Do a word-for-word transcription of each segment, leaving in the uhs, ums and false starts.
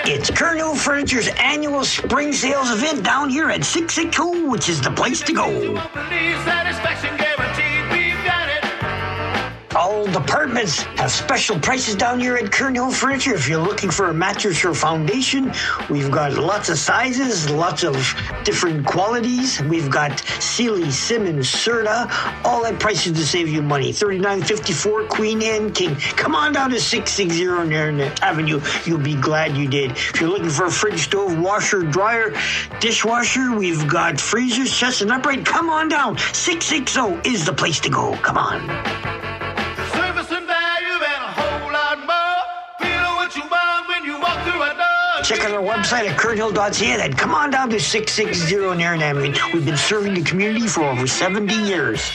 It's Kernhill Furniture's annual spring sales event down here at six sixty, which is the place to go. All departments have special prices down here at Kernhill Furniture. If you're looking for a mattress or foundation, we've got lots of sizes, lots of different qualities. We've got Sealy, Simmons, Serta, all at prices to save you money. thirty-nine fifty-four Queen Anne King. Come on down to six sixty Narragansett Avenue. You'll be glad you did. If you're looking for a fridge, stove, washer, dryer, dishwasher, we've got freezers, chest and upright. Come on down. six sixty is the place to go. Come on. Check out our website at kernhill dot c a and come on down to six sixty Narragansett Avenue. We've been serving the community for over seventy years.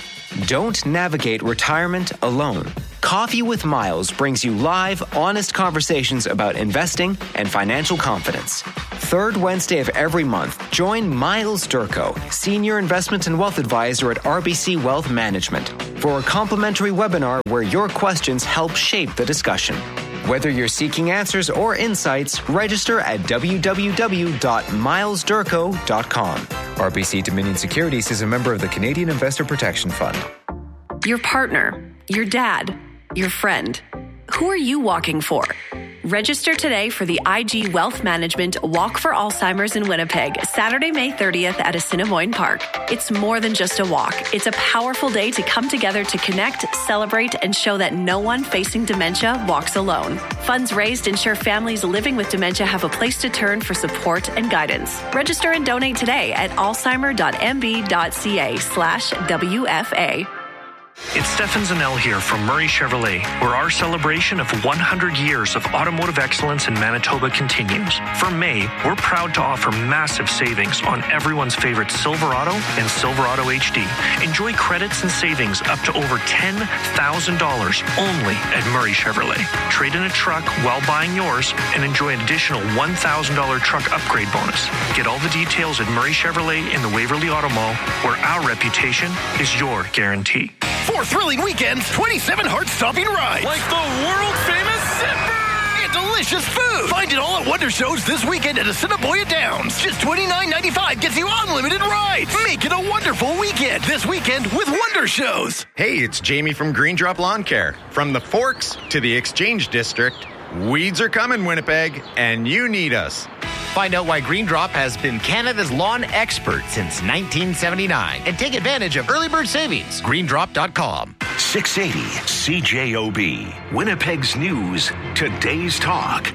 Don't navigate retirement alone. Coffee with Miles brings you live, honest conversations about investing and financial confidence. Third Wednesday of every month, join Miles Durko, Senior Investment and Wealth Advisor at R B C Wealth Management, for a complimentary webinar where your questions help shape the discussion. Whether you're seeking answers or insights, register at w w w dot miles durko dot com. R B C Dominion Securities is a member of the Canadian Investor Protection Fund. Your partner, your dad, your friend. Who are you walking for? Register today for the I G Wealth Management Walk for Alzheimer's in Winnipeg, Saturday, May thirtieth at Assiniboine Park. It's more than just a walk. It's a powerful day to come together to connect, celebrate, and show that no one facing dementia walks alone. Funds raised ensure families living with dementia have a place to turn for support and guidance. Register and donate today at alzheimer dot m b dot c a slash W F A. It's Stefan Zanel here from Murray Chevrolet, where our celebration of one hundred years of automotive excellence in Manitoba continues. For May, we're proud to offer massive savings on everyone's favorite Silverado and Silverado H D. Enjoy credits and savings up to over ten thousand dollars only at Murray Chevrolet. Trade in a truck while buying yours and enjoy an additional one thousand dollars truck upgrade bonus. Get all the details at Murray Chevrolet in the Waverly Auto Mall, where our reputation is your guarantee. Four thrilling weekends, twenty-seven heart-stopping rides. Like the world-famous Zipper! And delicious food. Find it all at Wonder Shows this weekend at Assiniboia Downs. Just twenty-nine ninety-five gets you unlimited rides. Make it a wonderful weekend this weekend with Wonder Shows. Hey, it's Jamie from Green Drop Lawn Care. From the Forks to the Exchange District, weeds are coming, Winnipeg, and you need us. Find out why Green Drop has been Canada's lawn expert since nineteen seventy-nine and take advantage of early bird savings. green drop dot com. six eighty C J O B, Winnipeg's News, Today's Talk.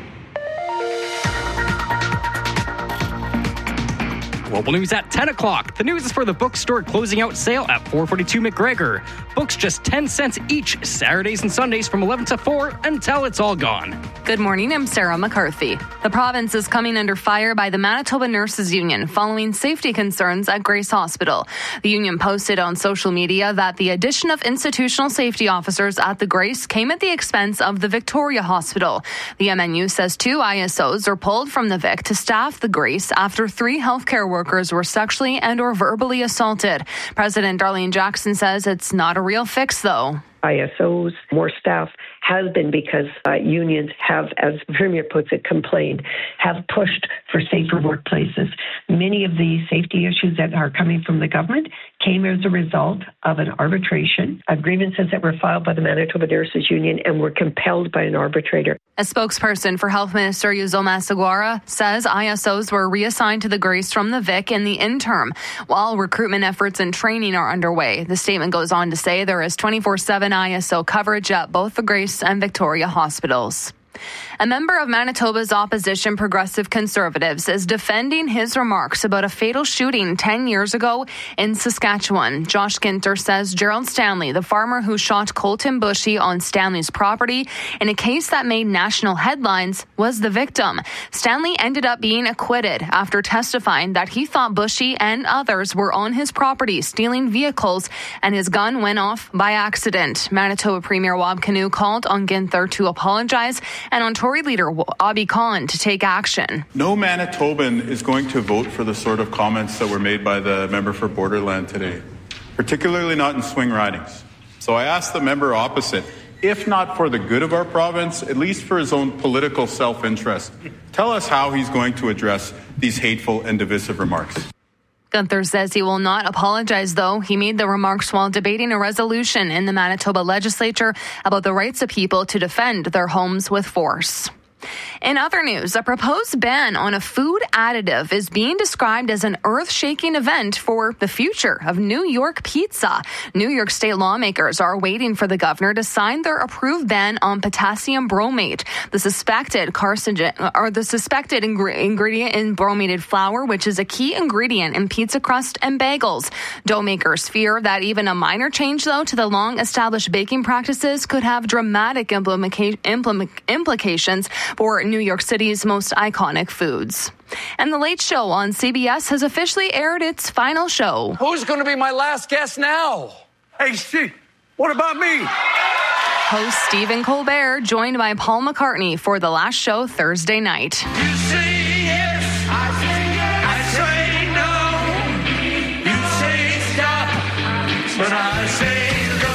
Global News at ten o'clock. The news is for the bookstore closing out sale at four forty-two McGregor. Books just ten cents each, Saturdays and Sundays from eleven to four until it's all gone. Good morning, I'm Sarah McCarthy. The province is coming under fire by the Manitoba Nurses Union following safety concerns at Grace Hospital. The union posted on social media that the addition of institutional safety officers at the Grace came at the expense of the Victoria Hospital. The M N U says two I S Os are pulled from the Vic to staff the Grace after three healthcare workers were sexually and or verbally assaulted. President Darlene Jackson says it's not a real fix, though. I S Os, more staff, has been because uh, unions have, as the Premier puts it, complained, have pushed for safer workplaces. Many of the safety issues that are coming from the government came as a result of an arbitration, of grievances that were filed by the Manitoba Nurses Union and were compelled by an arbitrator. A spokesperson for Health Minister Uzoma Seguara says I S Os were reassigned to the Grace from the Vic in the interim, while recruitment efforts and training are underway. The statement goes on to say there is twenty-four seven I S O coverage at both the Grace and Victoria hospitals. A member of Manitoba's opposition Progressive Conservatives is defending his remarks about a fatal shooting ten years ago in Saskatchewan. Josh Ginter says Gerald Stanley, the farmer who shot Colton Bushy on Stanley's property in a case that made national headlines, was the victim. Stanley ended up being acquitted after testifying that he thought Bushy and others were on his property stealing vehicles and his gun went off by accident. Manitoba Premier Wab Kinew called on Ginter to apologize and on Tory leader Abi Khan to take action. No Manitoban is going to vote for the sort of comments that were made by the member for Borderland today, particularly not in swing ridings. So I asked the member opposite, if not for the good of our province, at least for his own political self-interest. Tell us how he's going to address these hateful and divisive remarks. Gunther says he will not apologize, though. He made the remarks while debating a resolution in the Manitoba legislature about the rights of people to defend their homes with force. In other news, a proposed ban on a food additive is being described as an earth-shaking event for the future of New York pizza. New York state lawmakers are waiting for the governor to sign their approved ban on potassium bromate, the suspected carcinogen or the suspected ing- ingredient in bromated flour, which is a key ingredient in pizza crust and bagels. Dough makers fear that even a minor change, though, to the long-established baking practices could have dramatic implica- impl- implications for New York City's most iconic foods. And The Late Show on C B S has officially aired its final show. Who's going to be my last guest now? Hey, Steve, what about me? Host Stephen Colbert joined by Paul McCartney for the last show Thursday night. You say yes, I say yes, I say no. You say stop, but I say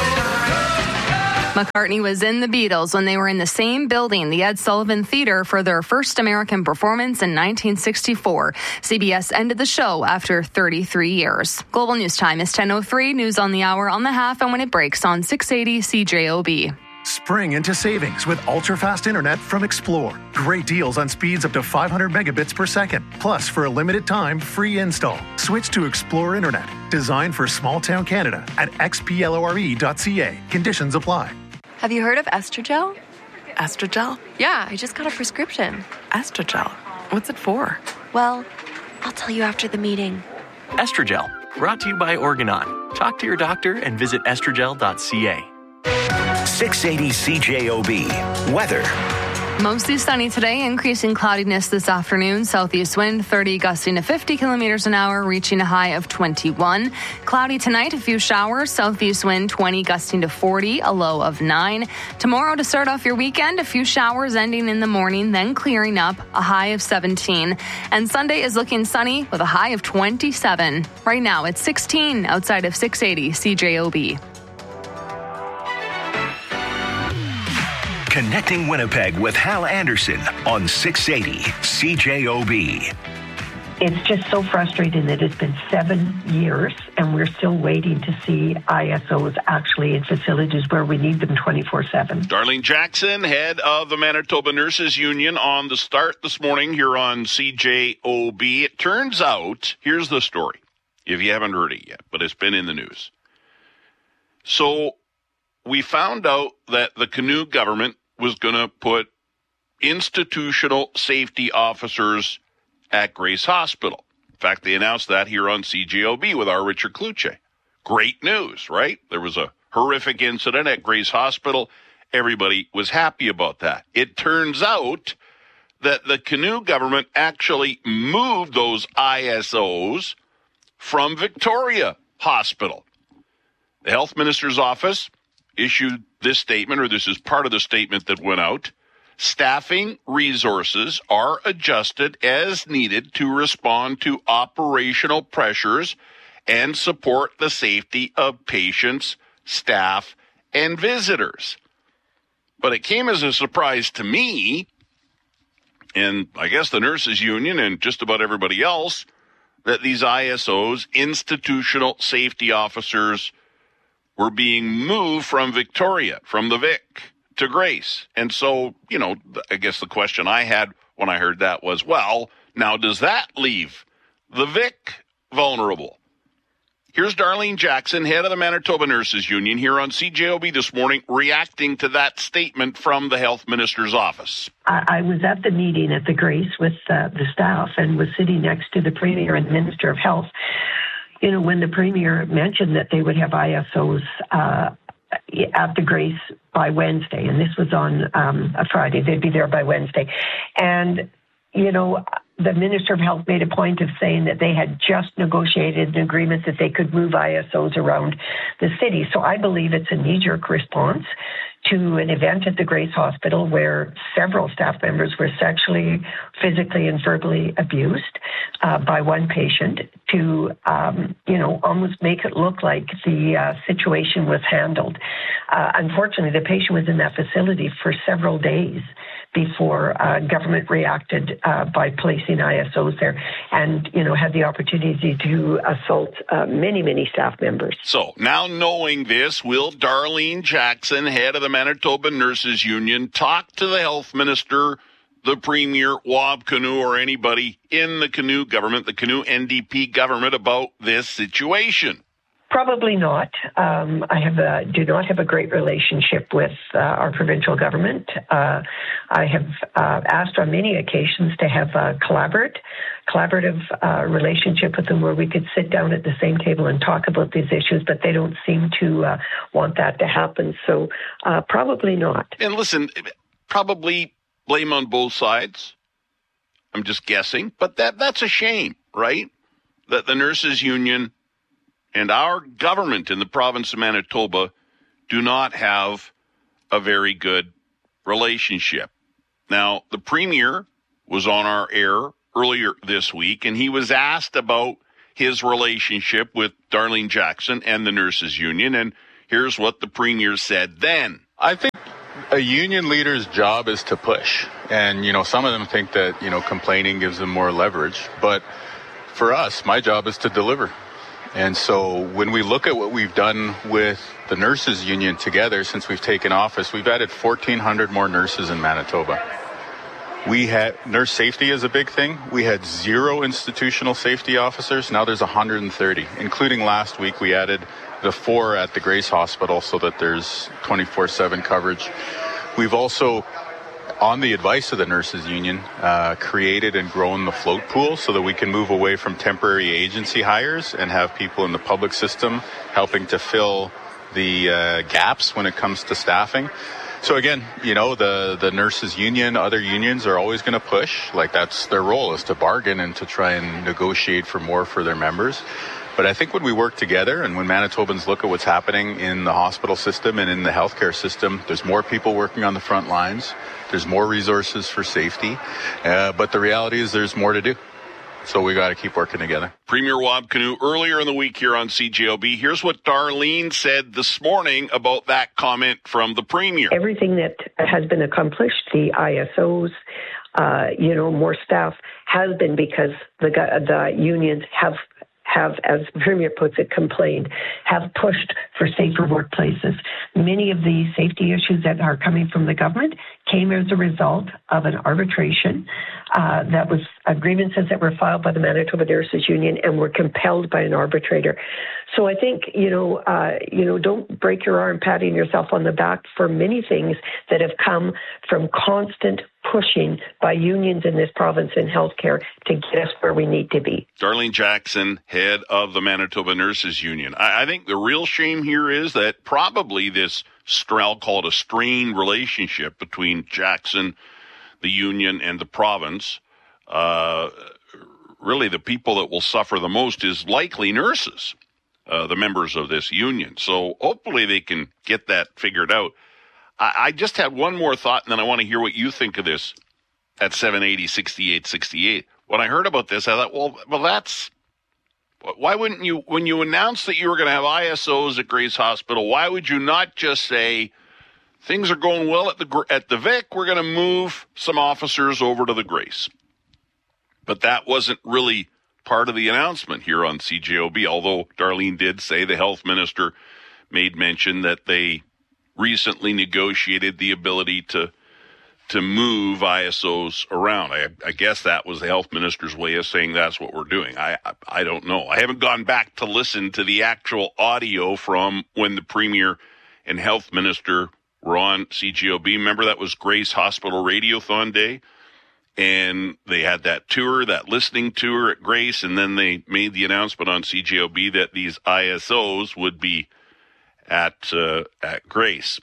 McCartney was in the Beatles when they were in the same building, the Ed Sullivan Theater, for their first American performance in nineteen sixty-four. C B S ended the show after thirty-three years. Global News Time is ten oh three, news on the hour, on the half, and when it breaks on six eighty C J O B. Spring into savings with ultra-fast internet from Explore. Great deals on speeds up to five hundred megabits per second. Plus, for a limited time, free install. Switch to Explore Internet, designed for small-town Canada at x p l o r e dot c a. Conditions apply. Have you heard of Estrogel? Estrogel? Yeah, I just got a prescription. Estrogel? What's it for? Well, I'll tell you after the meeting. Estrogel, brought to you by Organon. Talk to your doctor and visit estrogel dot c a. six eighty C J O B. Weather. Mostly sunny today, increasing cloudiness this afternoon. Southeast wind thirty, gusting to fifty kilometers an hour, reaching a high of twenty-one. Cloudy tonight, a few showers. Southeast wind twenty, gusting to forty, a low of nine. Tomorrow, to start off your weekend, a few showers ending in the morning, then clearing up, a high of seventeen. And Sunday is looking sunny with a high of twenty-seven. Right now, it's sixteen outside of six eighty C J O B. Connecting Winnipeg with Hal Anderson on six eighty C J O B. It's just so frustrating that it's been seven years and we're still waiting to see I S Os actually in facilities where we need them twenty-four seven. Darlene Jackson, head of the Manitoba Nurses Union, on the start this morning here on C J O B. It turns out, here's the story, if you haven't heard it yet, but it's been in the news. So we found out that the Canoe government was going to put institutional safety officers at Grace Hospital. In fact, they announced that here on C J O B with our Richard Kluche. Great news, right? There was a horrific incident at Grace Hospital. Everybody was happy about that. It turns out that the Canoe government actually moved those I S Os from Victoria Hospital. The health minister's office issued this statement, or this is part of the statement that went out. Staffing resources are adjusted as needed to respond to operational pressures and support the safety of patients, staff, and visitors. But it came as a surprise to me, and I guess the nurses union and just about everybody else, that these I S Os, institutional safety officers, were being moved from Victoria, from the Vic, to Grace. And so, you know, I guess the question I had when I heard that was, well, now does that leave the Vic vulnerable? Here's Darlene Jackson, head of the Manitoba Nurses Union, here on C J O B this morning, reacting to that statement from the health minister's office. I, I was at the meeting at the Grace with uh, the staff and was sitting next to the Premier and the Minister of Health. You know, when the Premier mentioned that they would have I S Os uh, at the Grace by Wednesday, and this was on um, a Friday, they'd be there by Wednesday. And, you know, the Minister of Health made a point of saying that they had just negotiated an agreement that they could move I S Os around the city. So I believe it's a knee-jerk response to an event at the Grace Hospital where several staff members were sexually, physically, and verbally abused uh, by one patient to, um, you know, almost make it look like the uh, situation was handled. Uh, unfortunately, the patient was in that facility for several days before uh, government reacted uh, by placing I S Os there and, you know, had the opportunity to assault uh, many, many staff members. So now knowing this, will Darlene Jackson, head of the Manitoba Nurses Union, talk to the health minister, the premier, Wab Kinew, or anybody in the Kinew government, the Kinew N D P government, about this situation? Probably not. Um, I have a, do not have a great relationship with uh, our provincial government. Uh, I have uh, asked on many occasions to have a collaborate, collaborative uh, relationship with them where we could sit down at the same table and talk about these issues, but they don't seem to uh, want that to happen. So uh, probably not. And listen, probably blame on both sides. I'm just guessing, but that that's a shame, right? That the nurses union and our government in the province of Manitoba do not have a very good relationship. Now, the premier was on our air earlier this week, and he was asked about his relationship with Darlene Jackson and the nurses union, and here's what the premier said then. I think a union leader's job is to push, and, you know, some of them think that, you know, complaining gives them more leverage, but for us, my job is to deliver. And so when we look at what we've done with the nurses union together since we've taken office, we've added fourteen hundred more nurses in Manitoba. We had nurse safety is a big thing. We had zero institutional safety officers. Now there's one hundred thirty, including last week we added the four at the Grace Hospital so that there's twenty-four seven coverage. We've also, on the advice of the nurses union, uh, created and grown the float pool so that we can move away from temporary agency hires and have people in the public system helping to fill the uh, gaps when it comes to staffing. So again, you know, the, the nurses union, other unions are always going to push. Like, that's their role, is to bargain and to try and negotiate for more for their members. But I think when we work together and when Manitobans look at what's happening in the hospital system and in the healthcare system, there's more people working on the front lines. There's more resources for safety. Uh, but the reality is there's more to do. So we got to keep working together. Premier Wab Kinew earlier in the week here on C J O B. Here's what Darlene said this morning about that comment from the Premier. Everything that has been accomplished, the I S Os, uh, you know, more staff, has been because the, the unions have have, as the Premier puts it, complained, have pushed for safer workplaces. Many of the safety issues that are coming from the government came as a result of an arbitration uh, that was uh, grievances that were filed by the Manitoba Nurses Union and were compelled by an arbitrator. So I think, you know, uh, you know, don't break your arm patting yourself on the back for many things that have come from constant pushing by unions in this province in healthcare to get us where we need to be. Darlene Jackson, head of the Manitoba Nurses Union. I, I think the real shame here is that probably this, I'll call it a strained relationship between Jackson, the union, and the province. Uh, really, the people that will suffer the most is likely nurses, uh, the members of this union. So hopefully they can get that figured out. I just had one more thought, and then I want to hear what you think of this at seven eighty, sixty-eight sixty-eight. When I heard about this, I thought, well, well, that's, why wouldn't you, when you announced that you were going to have I S Os at Grace Hospital, why would you not just say, things are going well at the at the Vic, we're going to move some officers over to the Grace? But that wasn't really part of the announcement here on C J O B, although Darlene did say the health minister made mention that they recently negotiated the ability to to move I S Os around. I, I guess that was the health minister's way of saying that's what we're doing. I, I I don't know. I haven't gone back to listen to the actual audio from when the premier and health minister were on C G O B. Remember, that was Grace Hospital Radiothon Day, and they had that tour, that listening tour at Grace, and then they made the announcement on C G O B that these I S Os would be at uh, at Grace.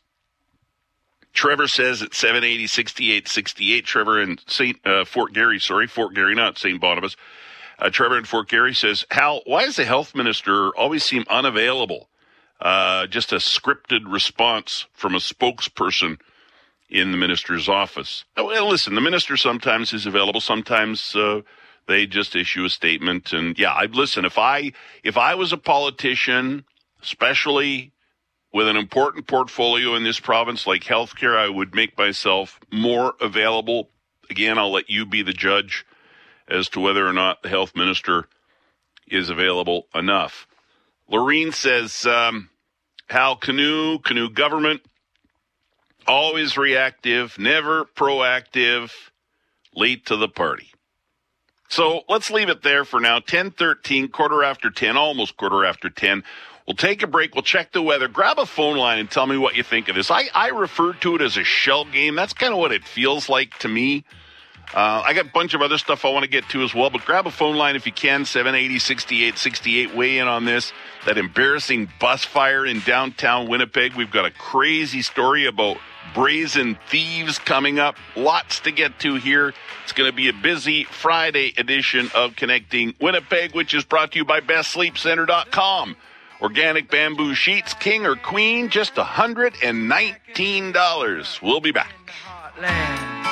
Trevor says at seven eighty, sixty-eight sixty-eight, Trevor in Saint uh, Fort Garry, sorry, Fort Garry, not Saint Barnabas. Uh, Trevor in Fort Garry says, Hal, why does the health minister always seem unavailable uh, just a scripted response from a spokesperson in the minister's office. Oh, well, listen, the minister sometimes is available. Sometimes uh, they just issue a statement. And yeah, I'd listen. If I if I was a politician, especially with an important portfolio in this province like healthcare, I would make myself more available. Again, I'll let you be the judge as to whether or not the health minister is available enough. Lorene says, um, Hal, Canoe, Canoe government, always reactive, never proactive, late to the party. So let's leave it there for now. ten thirteen, quarter after ten, almost quarter after ten. We'll take a break. We'll check the weather. Grab a phone line and tell me what you think of this. I, I refer to it as a shell game. That's kind of what it feels like to me. Uh, I got a bunch of other stuff I want to get to as well, but grab a phone line if you can, seven eighty, sixty-eight sixty-eight. Weigh in on this, that embarrassing bus fire in downtown Winnipeg. We've got a crazy story about brazen thieves coming up. Lots to get to here. It's going to be a busy Friday edition of Connecting Winnipeg, which is brought to you by best sleep center dot com. Organic bamboo sheets, king or queen, just one hundred nineteen dollars. We'll be back.